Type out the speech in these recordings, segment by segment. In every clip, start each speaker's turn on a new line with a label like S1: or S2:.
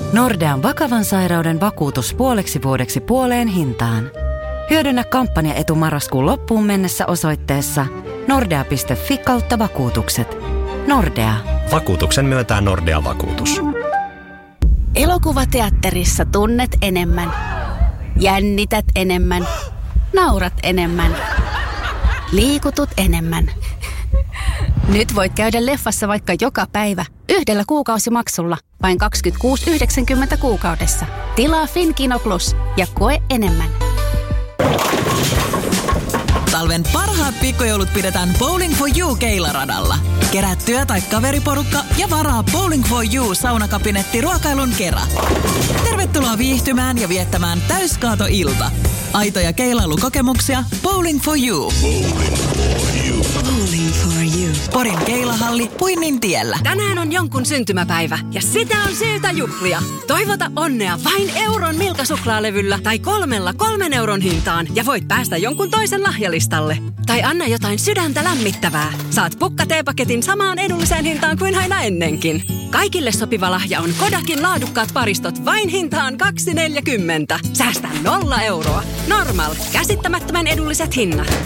S1: Nordean vakavan sairauden vakuutus puoleksi vuodeksi puoleen hintaan. Hyödynnä kampanjaetu marraskuun loppuun mennessä osoitteessa nordea.fi/vakuutukset. Nordea.
S2: Vakuutuksen myöntää Nordea Vakuutus.
S3: Elokuvateatterissa tunnet enemmän. Jännität enemmän. Naurat enemmän. Liikutut enemmän. Nyt voit käydä leffassa vaikka joka päivä yhdellä kuukausimaksulla vain 26,90 kuukaudessa. Tilaa Finkino Plus ja koe enemmän.
S4: Talven parhaat pikkujoulut pidetään Bowling for You -keilaradalla. Kerää työ- tai kaveriporukka ja varaa Bowling for You -saunakabinetti ruokailun kera. Tervetuloa viihtymään ja viettämään täyskaatoilta. Aitoja keilailukokemuksia Bowling for You.
S5: Bowling for You.
S4: Bowling for You. Porin keilahalli Puinnin tiellä.
S6: Tänään on jonkun syntymäpäivä ja sitä on syytä juhlia. Toivota onnea vain euron Milka-suklaalevyllä tai 3 euron hintaan ja voit päästä jonkun toisen lahjalistalle. Tai anna jotain sydäntä lämmittävää. Saat pukka-teepaketin samaan edulliseen hintaan kuin aina ennenkin. Kaikille sopiva lahja on Kodakin laadukkaat paristot vain hintaan 2,40. Säästä 0 euroa. Normal. Käsittämättömän edulliset hinnat.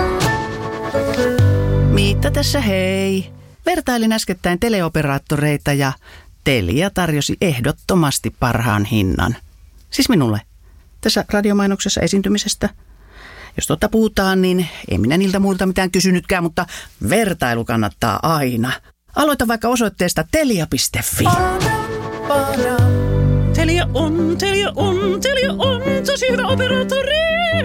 S7: Miitta tässä hei. Vertailin äskettäin teleoperaattoreita ja Telia tarjosi ehdottomasti parhaan hinnan. Siis minulle. Tässä radiomainoksessa esiintymisestä. Jos totta puhutaan, niin ei minä niiltä muilta mitään kysynytkään, mutta vertailu kannattaa aina. Aloita vaikka osoitteesta telia.fi.
S8: Telia on tosi hyvä operaattori.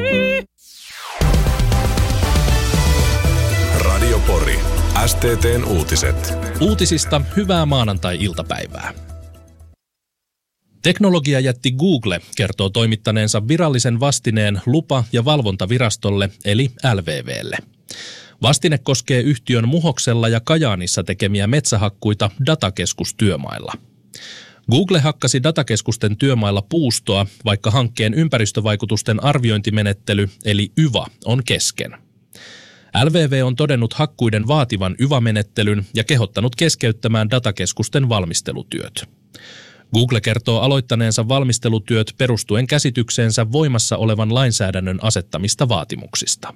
S5: Radio Pori. STT:n uutiset.
S9: Uutisista hyvää maanantai-iltapäivää. Teknologiajätti Google kertoo toimittaneensa virallisen vastineen lupa- ja valvontavirastolle eli LVVlle. Vastine koskee yhtiön Muhoksella ja Kajaanissa tekemiä metsähakkuita datakeskustyömailla. Google hakkasi datakeskusten työmailla puustoa, vaikka hankkeen ympäristövaikutusten arviointimenettely eli YVA on kesken. LVV on todennut hakkuiden vaativan YVA-menettelyn ja kehottanut keskeyttämään datakeskusten valmistelutyöt. Google kertoo aloittaneensa valmistelutyöt perustuen käsitykseensä voimassa olevan lainsäädännön asettamista vaatimuksista.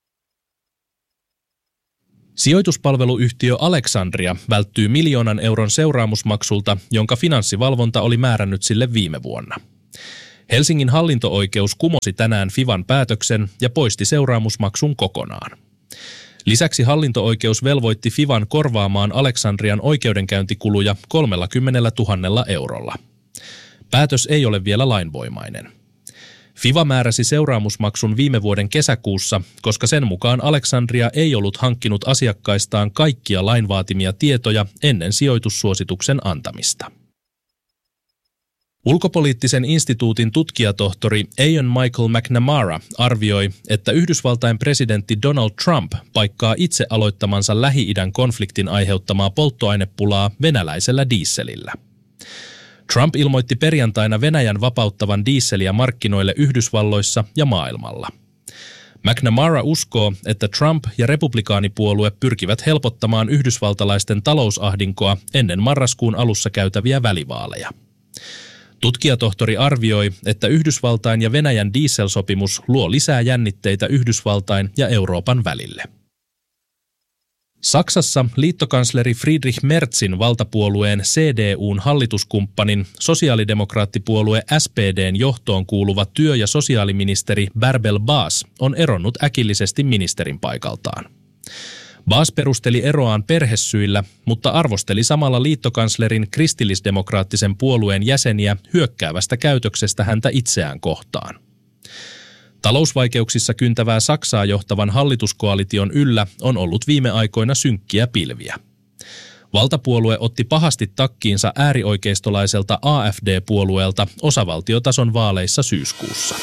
S9: Sijoituspalveluyhtiö Alexandria välttyy 1 miljoonan euron seuraamusmaksulta, jonka finanssivalvonta oli määrännyt sille viime vuonna. Helsingin hallinto-oikeus kumosi tänään FIVan päätöksen ja poisti seuraamusmaksun kokonaan. Lisäksi hallinto-oikeus velvoitti FIVan korvaamaan Alexandrian oikeudenkäyntikuluja 30 000 eurolla. Päätös ei ole vielä lainvoimainen. FIVA määräsi seuraamusmaksun viime vuoden kesäkuussa, koska sen mukaan Alexandria ei ollut hankkinut asiakkaistaan kaikkia lain vaatimia tietoja ennen sijoitussuosituksen antamista. Ulkopoliittisen instituutin tutkijatohtori Ian Michael McNamara arvioi, että Yhdysvaltain presidentti Donald Trump paikkaa itse aloittamansa Lähi-idän konfliktin aiheuttamaa polttoainepulaa venäläisellä dieselillä. Trump ilmoitti perjantaina Venäjän vapauttavan dieseliä markkinoille Yhdysvalloissa ja maailmalla. McNamara uskoo, että Trump ja republikaanipuolue pyrkivät helpottamaan yhdysvaltalaisten talousahdinkoa ennen marraskuun alussa käytäviä välivaaleja. Tutkijatohtori arvioi, että Yhdysvaltain ja Venäjän dieselsopimus luo lisää jännitteitä Yhdysvaltain ja Euroopan välille. Saksassa liittokansleri Friedrich Merzin valtapuolueen CDUn hallituskumppanin sosiaalidemokraattipuolue SPD:n johtoon kuuluva työ- ja sosiaaliministeri Bärbel Bas on eronnut äkillisesti ministerin paikaltaan. Bas perusteli eroaan perhesyillä, mutta arvosteli samalla liittokanslerin kristillisdemokraattisen puolueen jäseniä hyökkäävästä käytöksestä häntä itseään kohtaan. Talousvaikeuksissa kyntävää Saksaa johtavan hallituskoalition yllä on ollut viime aikoina synkkiä pilviä. Valtapuolue otti pahasti takkiinsa äärioikeistolaiselta AfD-puolueelta osavaltiotason vaaleissa syyskuussa.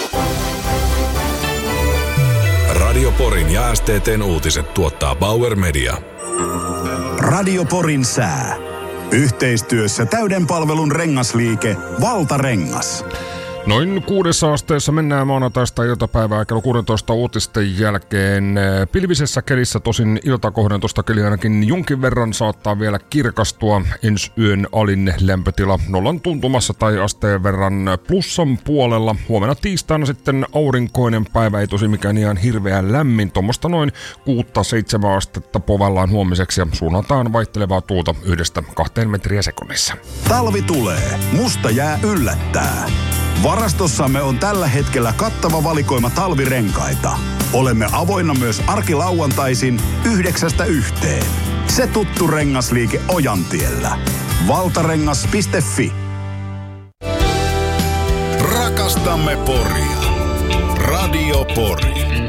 S5: Radio Porin ja STT:n uutiset tuottaa Bauer Media.
S10: Radio Porin sää. Yhteistyössä täyden palvelun rengasliike Valtarengas.
S11: Noin 6 asteessa mennään maanantaista iltapäivää kello 16 uutisten jälkeen. Pilvisessä kelissä tosin iltakohden tuosta keli ainakin jonkin verran saattaa vielä kirkastua. Ensi yön alin lämpötila 0 tuntumassa tai asteen verran plussan puolella. Huomenna tiistaina sitten aurinkoinen päivä, ei tosi mikään ihan hirveän lämmin. Tuommoista noin 6-7 astetta povallaan huomiseksi ja suunnataan vaihtelevaa tuulta 1-2 metriä sekunnissa.
S10: Talvi tulee. Musta jää yllättää. Varastossamme on tällä hetkellä kattava valikoima talvirenkaita. Olemme avoinna myös arkilauantaisin 9–1. Se tuttu rengasliike Ojantiellä. Valtarengas.fi.
S5: Rakastamme Poria. Radio Pori.